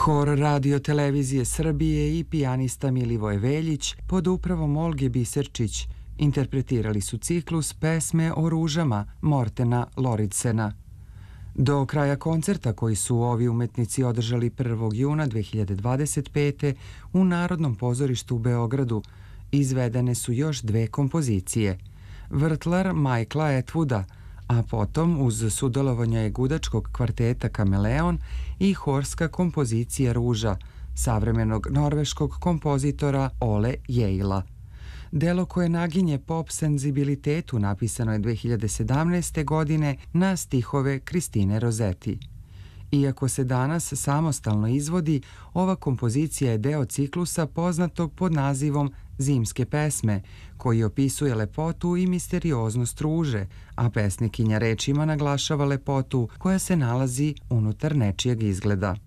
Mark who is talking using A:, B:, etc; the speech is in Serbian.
A: Hor radio televizije Srbije i pijanista Milivoje Veljić pod upravom Olge Biserčić interpretirali su ciklus pesme o ružama Mortena Loridsena. Do kraja koncerta koji su ovi umetnici održali 1. juna 2025. u Narodnom pozorištu u Beogradu izvedene su još dve kompozicije. Vrtlar Michaela Atwooda, a potom uz sudjelovanje gudačkog kvarteta Kameleon i horska kompozicija Ruža, savremenog norveškog kompozitora Ole Jejla. Delo koje naginje pop senzibilitetu napisano je 2017. godine na stihove Kristine Rozetti. Iako se danas samostalno izvodi, ova kompozicija je deo ciklusa poznatog pod nazivom Zimske pesme, koji opisuje lepotu i misterioznost ruže, a pesnikinja rečima naglašava lepotu koja se nalazi unutar nečijeg izgleda.